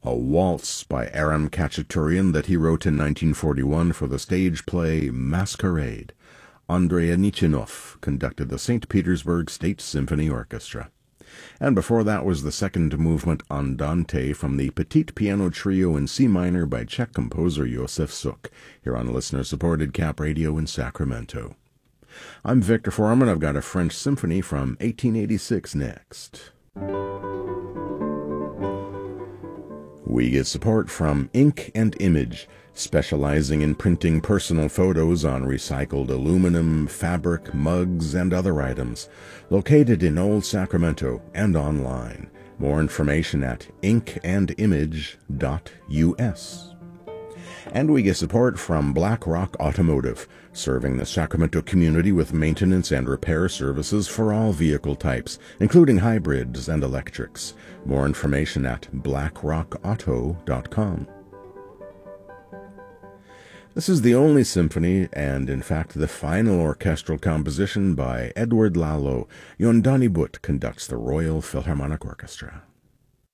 a waltz by Aram Khachaturian that he wrote in 1941 for the stage play Masquerade. Andrei Anichinov conducted the St. Petersburg State Symphony Orchestra. And before that was the second movement Andante from the Petite Piano Trio in C minor by Czech composer Josef Suk, here on listener-supported Cap Radio in Sacramento. I'm Victor Foreman. I've got a French symphony from 1886 next. We get support from Ink and Image, specializing in printing personal photos on recycled aluminum, fabric, mugs, and other items, located in Old Sacramento and online. More information at inkandimage.us. And we get support from Black Rock Automotive, serving the Sacramento community with maintenance and repair services for all vehicle types, including hybrids and electrics. More information at blackrockauto.com. This is the only symphony, and in fact the final orchestral composition by Edward Lalo. Yondani Butt conducts the Royal Philharmonic Orchestra.